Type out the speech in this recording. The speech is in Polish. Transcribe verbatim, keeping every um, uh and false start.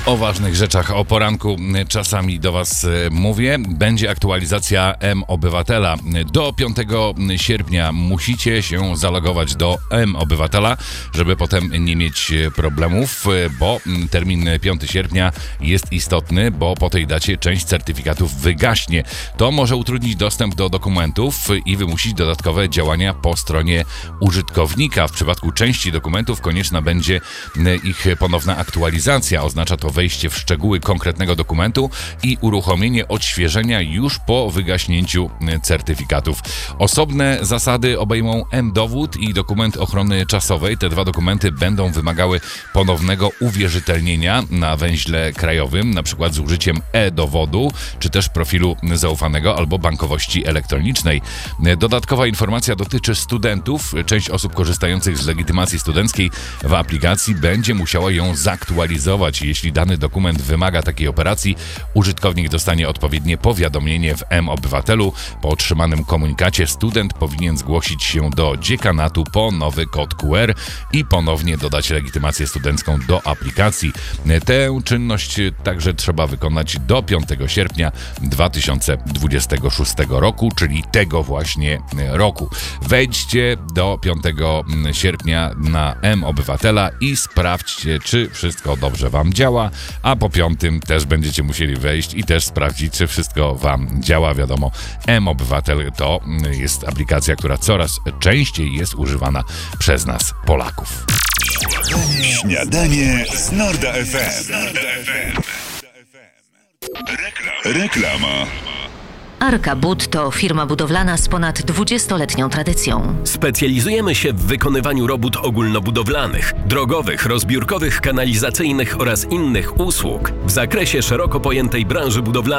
O ważnych rzeczach o poranku czasami do Was mówię. Będzie aktualizacja M-Obywatela. Do piątego sierpnia musicie się zalogować do M-Obywatela, żeby potem nie mieć problemów, bo termin piątego sierpnia jest istotny, bo po tej dacie część certyfikatów wygaśnie. To może utrudnić dostęp do dokumentów i wymusić dodatkowe działania po stronie użytkownika. W przypadku części dokumentów konieczna będzie ich ponowna aktualizacja. Oznacza to wejście w szczegóły konkretnego dokumentu i uruchomienie odświeżenia już po wygaśnięciu certyfikatów. Osobne zasady obejmą M-Dowód i dokument ochrony czasowej. Te dwa dokumenty będą wymagały ponownego uwierzytelnienia na węźle krajowym, na przykład z użyciem e-dowodu, czy też profilu zaufanego albo bankowości elektronicznej. Dodatkowa informacja dotyczy studentów. Część osób korzystających z legitymacji studenckiej w aplikacji będzie musiała ją zaktualizować. Jeśli dany dokument wymaga takiej operacji, użytkownik dostanie odpowiednie powiadomienie w M-Obywatelu. Po otrzymanym komunikacie student powinien zgłosić się do dziekanatu po nowy kod Q R i ponownie dodać legitymację studencką do aplikacji. Tę czynność także trzeba wykonać do piątego sierpnia dwa tysiące dwudziestego szóstego roku, czyli tego właśnie roku. Wejdźcie do piątego sierpnia na M-Obywatela i sprawdźcie, czy wszystko dobrze Wam działa, a po piątym też będziecie musieli wejść i też sprawdzić, czy wszystko Wam działa. Wiadomo, M-Obywatel to jest aplikacja, która coraz częściej jest używana przez nas, Polaków. Śniadanie z Norda F M. Reklama. Arka Bud to firma budowlana z ponad dwudziestoletnią tradycją. Specjalizujemy się w wykonywaniu robót ogólnobudowlanych, drogowych, rozbiórkowych, kanalizacyjnych oraz innych usług w zakresie szeroko pojętej branży budowlanej.